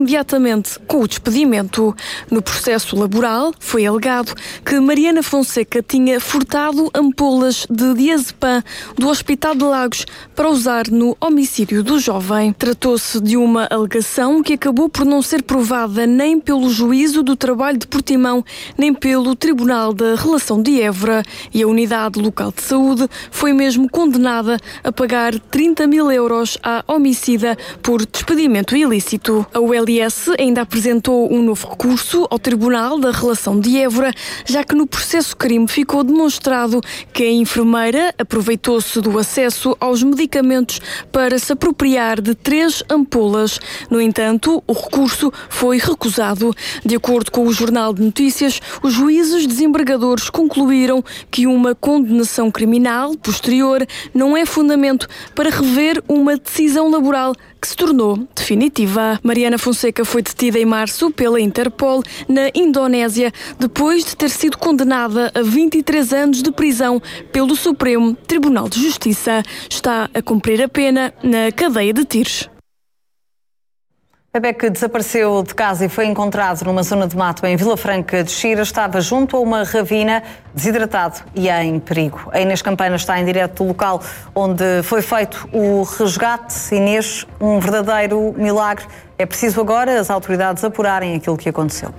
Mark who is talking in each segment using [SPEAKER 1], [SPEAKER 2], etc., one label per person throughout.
[SPEAKER 1] Imediatamente com o despedimento. No processo laboral, foi alegado que Mariana Fonseca tinha furtado ampolas de diazepam do Hospital de Lagos para usar no homicídio do jovem. Tratou-se de uma alegação que acabou por não ser provada nem pelo Juízo do Trabalho de Portimão, nem pelo Tribunal da Relação de Évora, e a Unidade Local de Saúde foi mesmo condenada a pagar 30 mil euros à homicida por despedimento ilícito. A ULS ainda apresentou um novo recurso ao Tribunal da Relação de Évora, já que no processo crime ficou demonstrado que a enfermeira aproveitou-se do acesso aos medicamentos para se apropriar de 3 ampolas. No entanto, o recurso foi recusado. De acordo com o Jornal de Notícias, os juízes desembargadores concluíram que uma condenação criminal posterior não é fundamento para rever uma decisão laboral que se tornou definitiva. Mariana Fonseca foi detida em março pela Interpol na Indonésia, depois de ter sido condenada a 23 anos de prisão pelo Supremo Tribunal de Justiça. Está a cumprir a pena na cadeia de Tires.
[SPEAKER 2] O bebé que desapareceu de casa e foi encontrado numa zona de mato em Vila Franca de Xira estava junto a uma ravina, desidratado e em perigo. A Inês Campana está em direto do local onde foi feito o resgate. Inês, um verdadeiro milagre. É preciso agora as autoridades apurarem aquilo que aconteceu.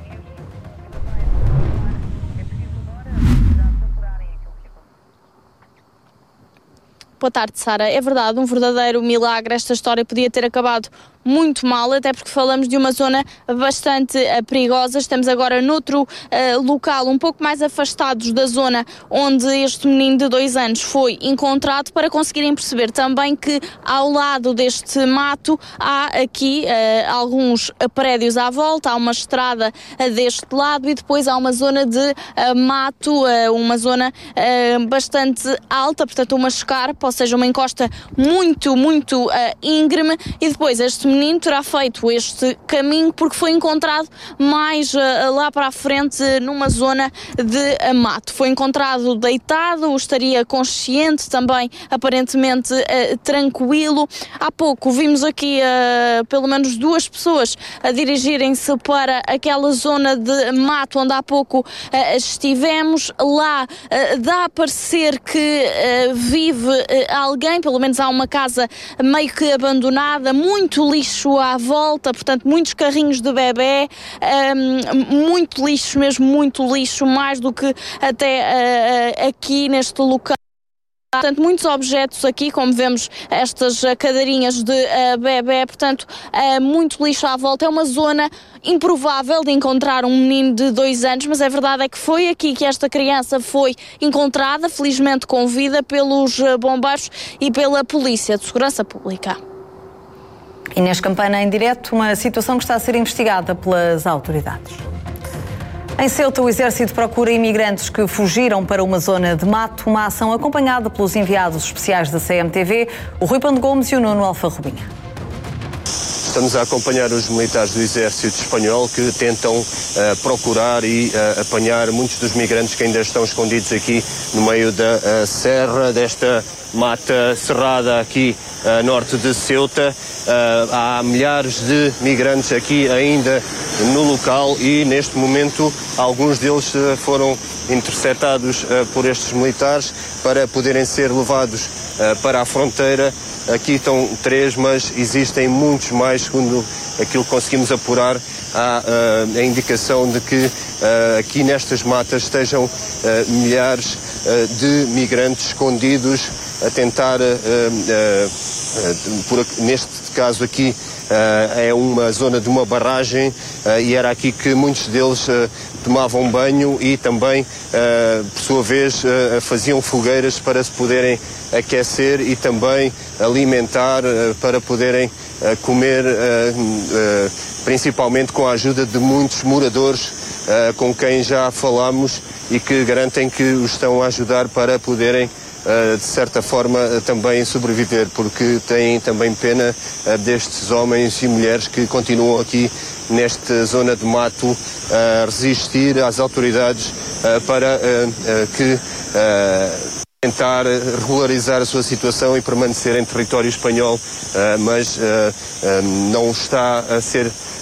[SPEAKER 3] Boa tarde, Sara. É verdade, um verdadeiro milagre. Esta história podia ter acabado muito mal, até porque falamos de uma zona bastante perigosa. Estamos agora noutro local, um pouco mais afastados da zona onde este menino de 2 anos foi encontrado, para conseguirem perceber também que ao lado deste mato há aqui alguns prédios à volta, há uma estrada deste lado e depois há uma zona de mato, uma zona bastante alta, portanto uma escarpa, ou seja, uma encosta muito íngreme, e depois este menino terá feito este caminho porque foi encontrado mais lá para a frente numa zona de mato. Foi encontrado deitado, estaria consciente também, aparentemente tranquilo. Há pouco vimos aqui pelo menos 2 pessoas a dirigirem-se para aquela zona de mato onde há pouco estivemos. Lá dá a parecer que vive alguém, pelo menos há uma casa meio que abandonada, muito lixo à volta, portanto muitos carrinhos de bebê, muito lixo mesmo, muito lixo, mais do que até aqui neste local. Portanto, muitos objetos aqui, como vemos estas cadeirinhas de bebê, portanto, muito lixo à volta. É uma zona improvável de encontrar um menino de 2 anos, mas a verdade é que foi aqui que esta criança foi encontrada, felizmente com vida, pelos bombeiros e pela Polícia de Segurança Pública.
[SPEAKER 2] Inês Campana em direto, uma situação que está a ser investigada pelas autoridades. Em Ceuta, o Exército procura imigrantes que fugiram para uma zona de mato, uma ação acompanhada pelos enviados especiais da CMTV, o Rui Pando Gomes e o Nuno Alfarrubinha.
[SPEAKER 4] Estamos a acompanhar os militares do Exército Espanhol que tentam procurar e apanhar muitos dos migrantes que ainda estão escondidos aqui no meio da serra, desta mata cerrada aqui a norte de Ceuta. Há milhares de migrantes aqui ainda no local e neste momento alguns deles foram interceptados por estes militares para poderem ser levados para a fronteira. Aqui estão 3, mas existem muitos mais, segundo aquilo que conseguimos apurar. Há a indicação de que aqui nestas matas estejam milhares de migrantes escondidos a tentar, neste caso aqui, é uma zona de uma barragem e era aqui que muitos deles tomavam banho e também, por sua vez, faziam fogueiras para se poderem aquecer e também alimentar para poderem comer, principalmente com a ajuda de muitos moradores com quem já falamos e que garantem que os estão a ajudar para poderem de certa forma também sobreviver, porque têm também pena destes homens e mulheres que continuam aqui nesta zona de mato a resistir às autoridades para que tentar regularizar a sua situação e permanecer em território espanhol, mas não está a ser